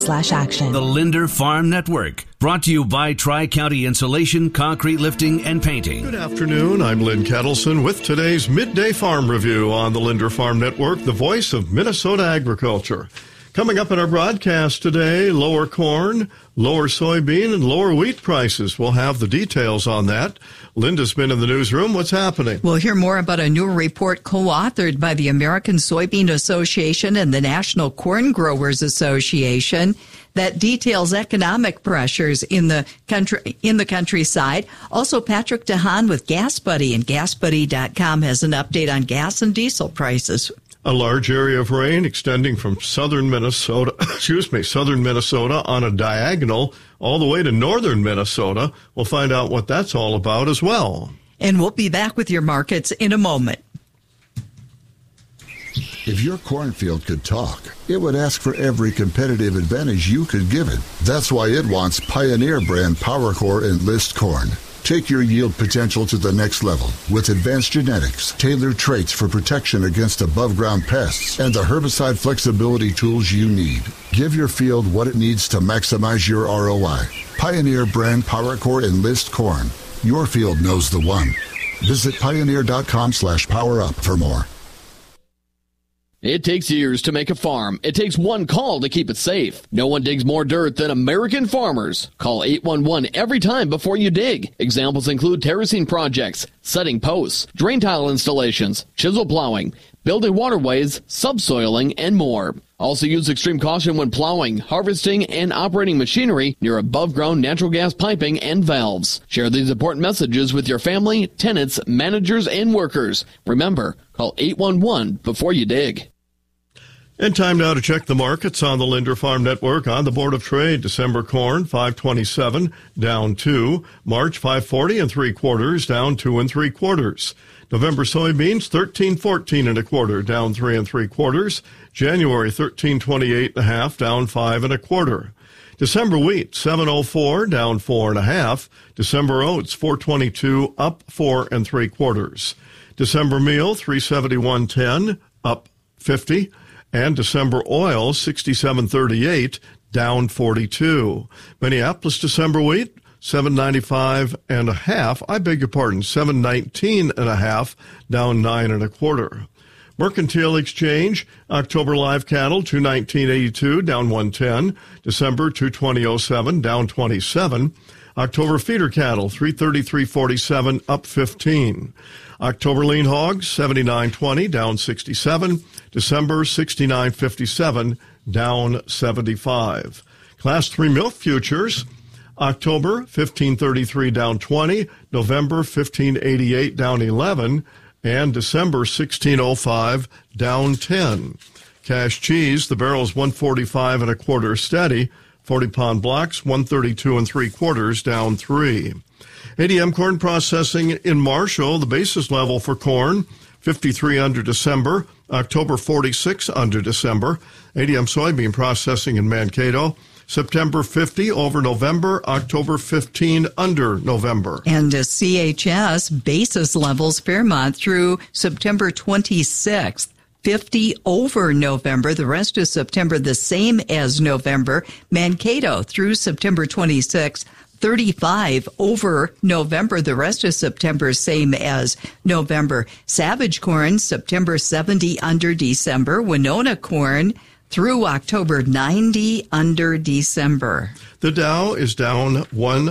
The Linder Farm Network, brought to you by Tri-County Insulation, Concrete Lifting, and Painting. Good afternoon. I'm Lynn Kettleson with today's Midday Farm Review on the Linder Farm Network, the voice of Minnesota agriculture. Coming up in our broadcast today, lower corn, lower soybean, and lower wheat prices. We'll have the details on that. Linda's been in the newsroom. What's happening? We'll hear more about a new report co-authored by the American Soybean Association and the National Corn Growers Association that details economic pressures in the countryside. Also, Patrick DeHaan with Gas Buddy, and GasBuddy.com has an update on gas and diesel prices. A large area of rain extending from southern Minnesota on a diagonal all the way to northern Minnesota. We'll find out what that's all about as well. And we'll be back with your markets in a moment. If your cornfield could talk, it would ask for every competitive advantage you could give it. That's why it wants Pioneer brand PowerCore Enlist corn. Take your yield potential to the next level with advanced genetics, tailored traits for protection against above-ground pests, and the herbicide flexibility tools you need. Give your field what it needs to maximize your ROI. Pioneer brand PowerCore Enlist corn. Your field knows the one. Visit pioneer.com/powerup for more. It takes years to make a farm. It takes one call to keep it safe. No one digs more dirt than American farmers. Call 811 every time before you dig. Examples include terracing projects, setting posts, drain tile installations, chisel plowing, building waterways, subsoiling, and more. Also use extreme caution when plowing, harvesting, and operating machinery near above-ground natural gas piping and valves. Share these important messages with your family, tenants, managers, and workers. Remember, call 811 before you dig. And time now to check the markets on the Linder Farm Network. On the Board of Trade, December corn, 527, down 2. March, 540 3/4, down 2 3/4. November soybeans, 1314 1/4, down 3 3/4. January, 1328 1/2, down 5 1/4. December wheat, 704, down 4 1/2. December oats, 422, up 4 3/4. December meal, 371.10, up 50. And December oil, 67.38, down 42. Minneapolis December wheat, 795 1/2. I beg your pardon, 719 1/2, down 9 1/4. Mercantile Exchange, October live cattle, 219.82, down 110. December 220.07, down 27. October feeder cattle, 333.47, up 15. October lean hogs, 79.20, down 67. December, 69.57, down 75. Class 3 milk futures, October, 15.33, down 20. November, 15.88, down 11. And December, 16.05, down 10. Cash cheese, the barrel is 145 1/4 steady. 40-pound blocks, 132 3/4, down 3. ADM corn processing in Marshall, the basis level for corn, 53 under December. October, 46 under December. ADM soybean processing in Mankato, September 50 over November, October 15 under November. And CHS basis levels Fairmont through September 26th. 50 over November. The rest of September the same as November. Mankato through September 26th. 35 over November. The rest of September, same as November. Savage corn, September 70 under December. Winona corn through October 90 under December. The Dow is down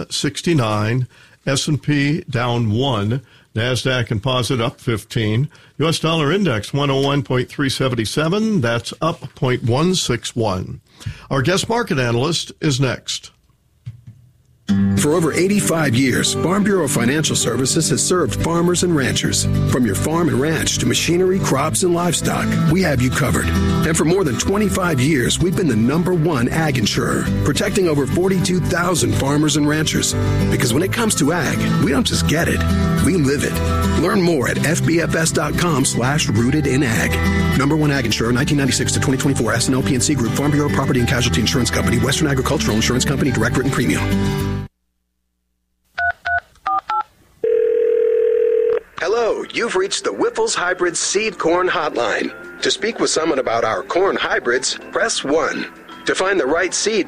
169. S&P down 1. NASDAQ Composite up 15. U.S. dollar index 101.377. That's up 0.161. Our guest market analyst is next. For over 85 years, Farm Bureau Financial Services has served farmers and ranchers. From your farm and ranch to machinery, crops, and livestock, we have you covered. And for more than 25 years, we've been the #1 ag insurer, protecting over 42,000 farmers and ranchers. Because when it comes to ag, we don't just get it, we live it. Learn more at fbfs.com/rootedinag. #1 ag insurer, 1996 to 2024, S&L PNC Group, Farm Bureau Property and Casualty Insurance Company, Western Agricultural Insurance Company, direct written premium. Hello, you've reached the Wyffels Hybrid Seed Corn Hotline. To speak with someone about our corn hybrids, press 1. To find the right seed,